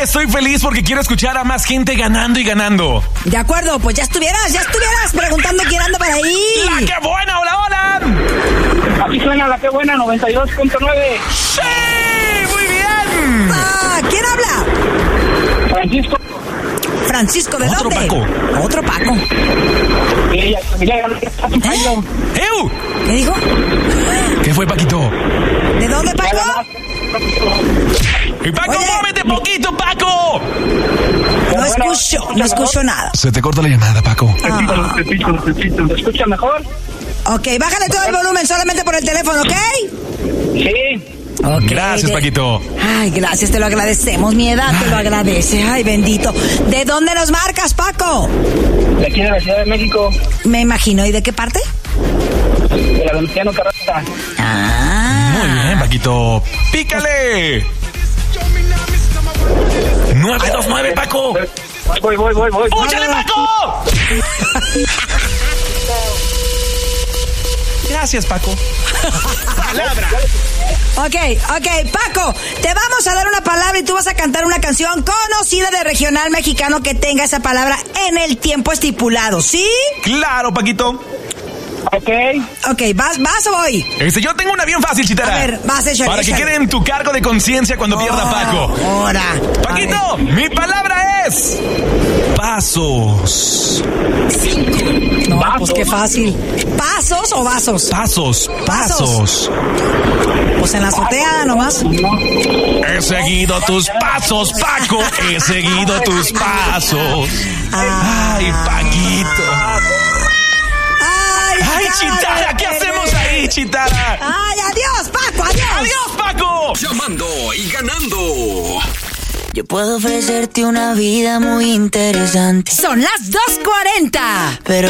estoy feliz porque quiero escuchar a más gente ganando y ganando. De acuerdo, pues ya estuvieras preguntando quién anda por ahí. ¡La qué buena! ¡Hola, hola! Aquí suena la que buena, 92.9. ¡Sí! ¡Muy bien! ¿Quién habla? Francisco. Francisco, ¿de Otro dónde? Paco. Otro Paco. ¿Eh? ¡Ew! ¿Qué dijo? ¿Qué fue, Paquito? ¿De dónde, Paco? ¡Y Paco, Oye. móvete poquito, Paco! No escucho nada. Se te corta la llamada, Paco. ¿Me escucha mejor? Ok, bájale todo el volumen solamente por el teléfono, ¿ok? Sí. Okay, Gracias, Paquito. Ay, gracias, te lo agradecemos. Mi edad te lo agradece. Ay, bendito. ¿De dónde nos marcas, Paco? De aquí de la Ciudad de México, Me imagino. ¿Y de qué parte? de la Venustiano Carranza. Muy bien, Paquito. ¡Pícale! 929, Paco. Voy. ¡Púchale, Paco! Gracias, Paco. Palabra. Ok, Paco, te vamos a dar una palabra y tú vas a cantar una canción conocida de regional mexicano que tenga esa palabra en el tiempo estipulado, ¿sí? Claro, Paquito. Ok. Ok, ¿vas o voy? Yo tengo una bien fácil, Chitara. A ver, vas, échale, para que échale. quede en tu cargo de conciencia cuando pierda Paco. Ahora. Paquito, mi palabra es... pasos. No, pues qué fácil. ¿Pasos o vasos? Pasos. Pues en la azotea nomás. He seguido tus pasos, Paco. He seguido tus pasos. Ay, Paquito. Ay, Chitara, ¿qué hacemos ahí, Chitara? Ay, adiós, Paco, adiós. ¡Adiós, Paco! Llamando y ganando. Yo puedo ofrecerte una vida muy interesante. Son las 2:40. Pero